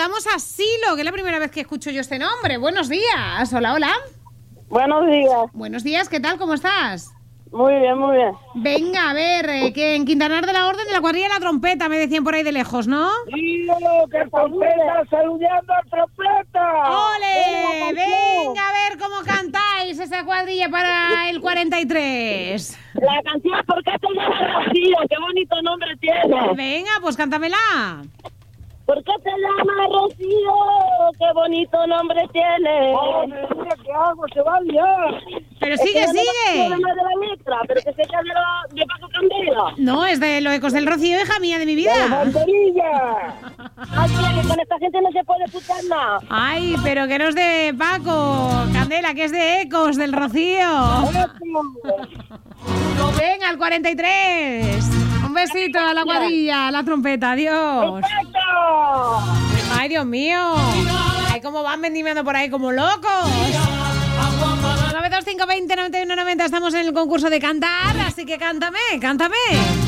saludamos a Silo, que es la primera vez que escucho yo este nombre. Buenos días. Hola, hola. Buenos días. Buenos días, ¿qué tal? ¿Cómo estás? Muy bien, muy bien. Venga, a ver, que en Quintanar de la Orden de la Cuadrilla La Trompeta, me decían por ahí de lejos, ¿no? ¡Sí, que trompeta! ¡Saludando a trompeta! ¡Ole! Venga, a ver cómo cantáis esa cuadrilla para el 43. La canción ¿Por qué te llamas Rocío? ¡Qué bonito nombre tiene! Venga, pues cántamela. ¿Por qué te llamas Rocío? ¡Qué bonito nombre tiene! ¡Oh, mira qué hago! ¡Se va a liar! Pero Es sigue, que no me sigue. acuerdo de la letra, pero que se llama de Paco Candela. No, es de los Ecos del Rocío, hija mía de mi ¡La vida. banderilla! Ay, que con esta gente no se puede escuchar nada. Ay, pero que no es de Paco, Candela, que es de Ecos del Rocío. Venga, al 43. Un besito a la cuadrilla, a la trompeta, adiós. Ay, Dios mío. Ay, cómo van vendimiando por ahí como locos. 92520 9190, estamos en el concurso de cantar, así que cántame, cántame.